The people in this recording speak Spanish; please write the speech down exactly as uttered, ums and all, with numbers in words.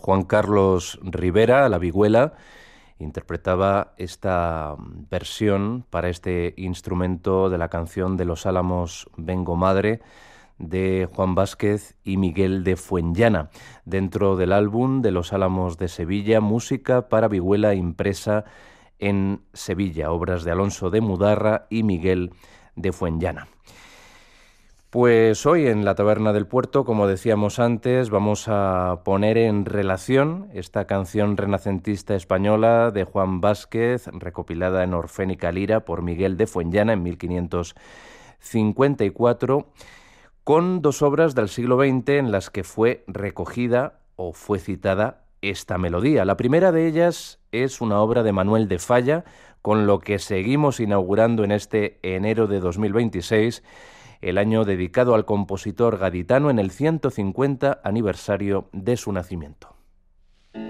Juan Carlos Rivera, La Vihuela, interpretaba esta versión para este instrumento de la canción de Los Álamos Vengo Madre, de Juan Vázquez y Miguel de Fuenllana, dentro del álbum de Los Álamos de Sevilla, música para vihuela impresa en Sevilla, obras de Alonso de Mudarra y Miguel de Fuenllana. Pues hoy en la Taberna del Puerto, como decíamos antes, vamos a poner en relación esta canción renacentista española de Juan Vázquez, recopilada en Orfénica Lira por Miguel de Fuenllana en mil quinientos cincuenta y cuatro, con dos obras del siglo veinte en las que fue recogida o fue citada esta melodía. La primera de ellas es una obra de Manuel de Falla, con lo que seguimos inaugurando en este enero de dos mil veintiséis, el año dedicado al compositor gaditano en el ciento cincuenta aniversario de su nacimiento.